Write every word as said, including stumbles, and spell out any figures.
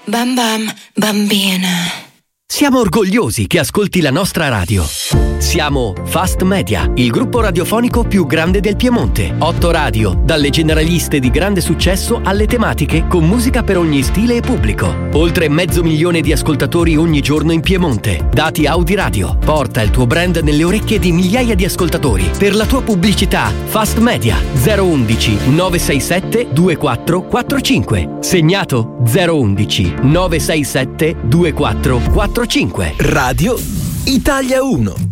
Bam bam, bambina. Siamo orgogliosi che ascolti la nostra radio. Siamo Fast Media, il gruppo radiofonico più grande del Piemonte. Otto radio, dalle generaliste di grande successo alle tematiche con musica per ogni stile e pubblico. Oltre mezzo milione di ascoltatori ogni giorno in Piemonte. Dati Audi Radio. Porta il tuo brand nelle orecchie di migliaia di ascoltatori. Per la tua pubblicità, Fast Media zero undici nove sei sette due quattro quattro cinque. Segnato zero undici nove sei sette due quattro quattro cinque. Radio Italia uno.